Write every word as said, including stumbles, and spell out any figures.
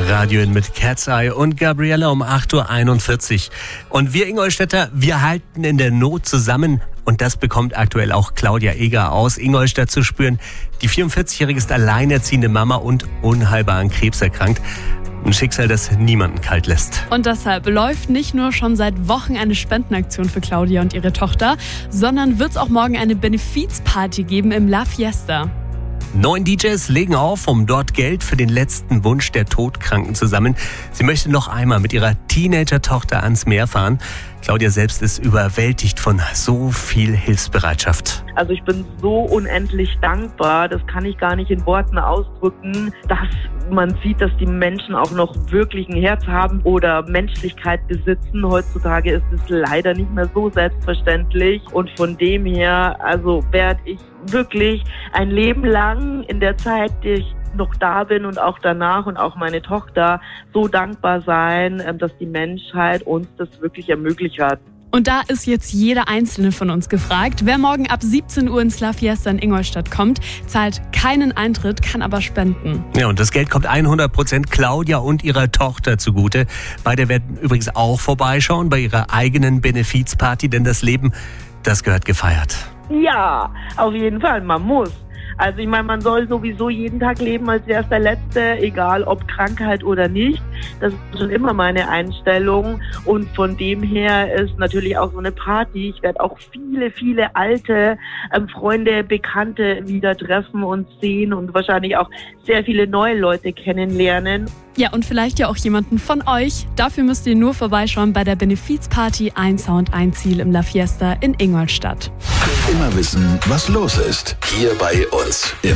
Radio in mit Cat's Eye und Gabriella um acht Uhr einundvierzig. Und wir Ingolstädter, wir halten in der Not zusammen. Und das bekommt aktuell auch Claudia Eger aus Ingolstadt zu spüren. Die vierundvierzigjährige ist alleinerziehende Mama und unheilbar an Krebs erkrankt. Ein Schicksal, das niemanden kalt lässt. Und deshalb läuft nicht nur schon seit Wochen eine Spendenaktion für Claudia und ihre Tochter, sondern wird es auch morgen eine Benefizparty geben im La Fiesta. Neun D Js legen auf, um dort Geld für den letzten Wunsch der Todkranken zu sammeln. Sie möchte noch einmal mit ihrer Teenager-Tochter ans Meer fahren. Claudia selbst ist überwältigt von so viel Hilfsbereitschaft. Also ich bin so unendlich dankbar, das kann ich gar nicht in Worten ausdrücken, dass man sieht, dass die Menschen auch noch wirklich ein Herz haben oder Menschlichkeit besitzen. Heutzutage ist es leider nicht mehr so selbstverständlich und von dem her, also werde ich wirklich ein Leben lang in der Zeit, die ich noch da bin und auch danach und auch meine Tochter so dankbar sein, dass die Menschheit uns das wirklich ermöglicht hat. Und da ist jetzt jeder Einzelne von uns gefragt. Wer morgen ab siebzehn Uhr ins La Fiesta in Ingolstadt kommt, zahlt keinen Eintritt, kann aber spenden. Ja, und das Geld kommt hundert Prozent Claudia und ihrer Tochter zugute. Beide werden übrigens auch vorbeischauen bei ihrer eigenen Benefizparty, denn das Leben, das gehört gefeiert. Ja, auf jeden Fall, man muss. Also ich meine, man soll sowieso jeden Tag leben, als wäre es der letzte, egal ob Krankheit oder nicht. Das ist schon immer meine Einstellung und von dem her ist natürlich auch so eine Party. Ich werde auch viele, viele alte ähm, Freunde, Bekannte wieder treffen und sehen und wahrscheinlich auch sehr viele neue Leute kennenlernen. Ja, und vielleicht ja auch jemanden von euch. Dafür müsst ihr nur vorbeischauen bei der Benefizparty Ein Sound, ein Ziel im La Fiesta in Ingolstadt. Immer wissen, was los ist. Hier bei uns im